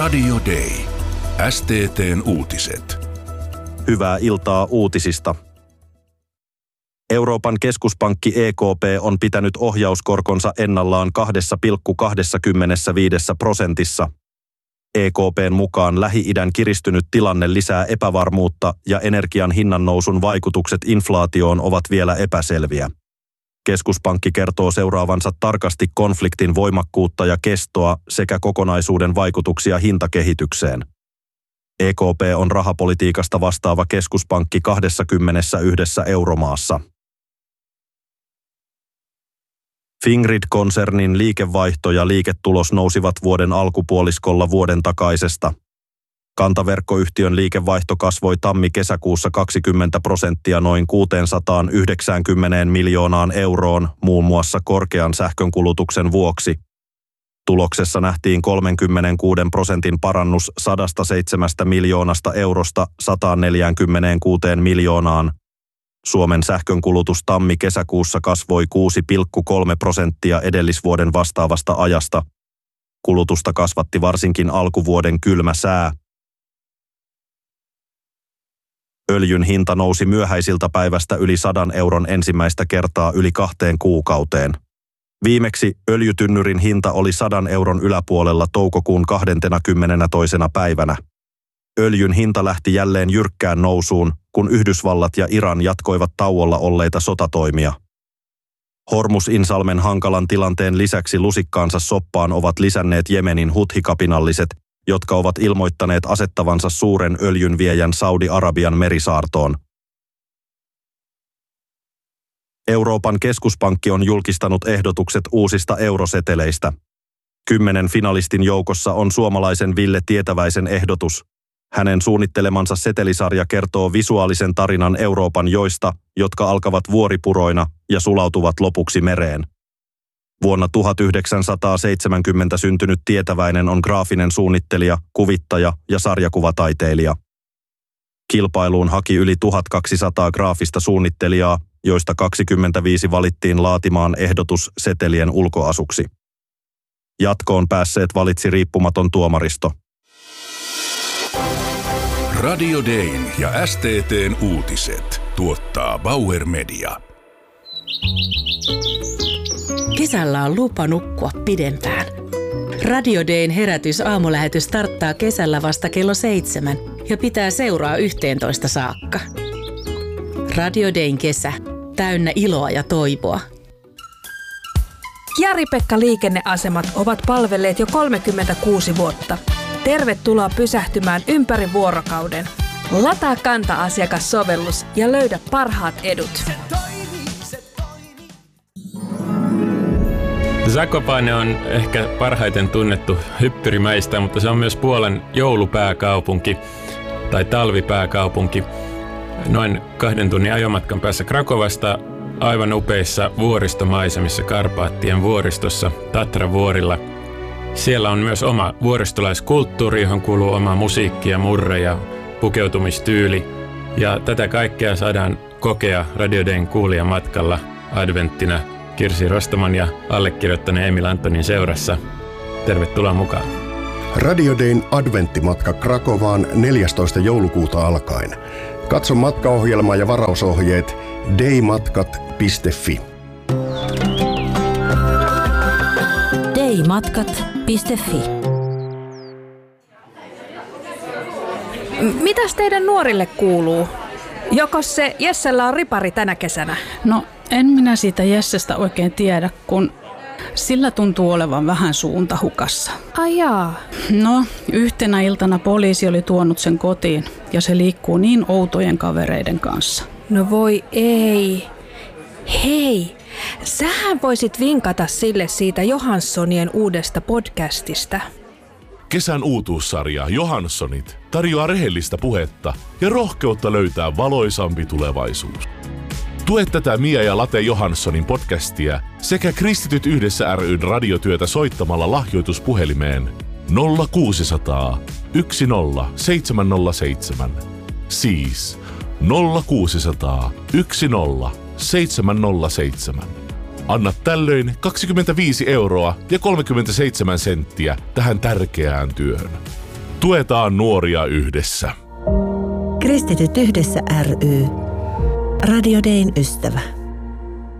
Radio Day. STT:n uutiset. Hyvää iltaa uutisista. Euroopan keskuspankki EKP on pitänyt ohjauskorkonsa ennallaan 2,25%. EKP:n mukaan Lähi-idän kiristynyt tilanne lisää epävarmuutta ja energian hinnannousun vaikutukset inflaatioon ovat vielä epäselviä. Keskuspankki kertoo seuraavansa tarkasti konfliktin voimakkuutta ja kestoa sekä kokonaisuuden vaikutuksia hintakehitykseen. EKP on rahapolitiikasta vastaava keskuspankki 21 euromaassa. Fingrid-konsernin liikevaihto ja liiketulos nousivat vuoden alkupuoliskolla vuoden takaisesta. Kantaverkkoyhtiön liikevaihto kasvoi tammi-kesäkuussa 20% noin 690 miljoonaan euroon muun muassa korkean sähkönkulutuksen vuoksi. Tuloksessa nähtiin 36% parannus 107 miljoonasta eurosta 146 miljoonaan. Suomen sähkönkulutus tammi-kesäkuussa kasvoi 6,3% edellisvuoden vastaavasta ajasta. Kulutusta kasvatti varsinkin alkuvuoden kylmä sää. Öljyn hinta nousi myöhäisiltä päivästä yli 100 euron ensimmäistä kertaa yli 2 kuukauteen. Viimeksi öljytynnyrin hinta oli 100 euron yläpuolella toukokuun 22. päivänä. Öljyn hinta lähti jälleen jyrkkään nousuun, kun Yhdysvallat ja Iran jatkoivat tauolla olleita sotatoimia. Hormuz-Insalmen hankalan tilanteen lisäksi lusikkaansa soppaan ovat lisänneet Jemenin huthi-kapinalliset, jotka ovat ilmoittaneet asettavansa suuren öljynviejän Saudi-Arabian merisaartoon. Euroopan keskuspankki on julkistanut ehdotukset uusista euroseteleistä. 10 finalistin joukossa on suomalaisen Ville Tietäväisen ehdotus. Hänen suunnittelemansa setelisarja kertoo visuaalisen tarinan Euroopan joista, jotka alkavat vuoripuroina ja sulautuvat lopuksi mereen. Vuonna 1970 syntynyt Tietäväinen on graafinen suunnittelija, kuvittaja ja sarjakuvataiteilija. Kilpailuun haki yli 1200 graafista suunnittelijaa, joista 25 valittiin laatimaan ehdotus setelien ulkoasuksi. Jatkoon päässeet valitsi riippumaton tuomaristo. Radio Dayn ja STT:n uutiset tuottaa Bauer Media. Kesällä on lupa nukkua pidempään. Radio Dayn herätysaamulähetys starttaa kesällä vasta kello 7 ja pitää seuraa 11 saakka. Radio Dayn kesä. Täynnä iloa ja toivoa. Jari-Pekka liikenneasemat ovat palvelleet jo 36 vuotta. Tervetuloa pysähtymään ympäri vuorokauden. Lataa Kanta-asiakassovellus ja löydä parhaat edut. Zakopane on ehkä parhaiten tunnettu hyppyrimäistä, mutta se on myös Puolan joulupääkaupunki tai talvipääkaupunki. Noin 2 tunnin ajomatkan päässä Krakovasta aivan upeissa vuoristomaisemissa Karpaattien vuoristossa Tatra-vuorilla. Siellä on myös oma vuoristolaiskulttuuri, johon kuuluu oma musiikki ja murre ja pukeutumistyyli. Ja tätä kaikkea saadaan kokea Radio Dayn kuulijamatkalla adventtina Kirsi Rostaman ja allekirjoittaneen Emil Antonin seurassa. Tervetuloa mukaan. Radio Dayn adventtimatka Krakovaan 14. joulukuuta alkaen. Katso matkaohjelma ja varausohjeet daymatkat.fi. daymatkat.fi. Mitäs teidän nuorille kuuluu? Jokos se Jessellä on ripari tänä kesänä? No, en minä siitä Jessestä oikein tiedä, kun sillä tuntuu olevan vähän suunta hukassa. Ai jaa. No, yhtenä iltana poliisi oli tuonut sen kotiin ja se liikkuu niin outojen kavereiden kanssa. No voi ei. Hei, sähän voisit vinkata sille siitä Johanssonien uudesta podcastista. Kesän uutuussarja Johanssonit tarjoaa rehellistä puhetta ja rohkeutta löytää valoisampi tulevaisuus. Tue tätä Mia ja Late Johanssonin podcastia sekä Kristityt yhdessä ry:n radiotyötä soittamalla lahjoituspuhelimeen 0600 10707. Siis 0600 10707. Anna tällöin 25 € ja 37 senttiä tähän tärkeään työhön. Tuetaan nuoria yhdessä. Kristityt yhdessä ry. Radio Dayn ystävä.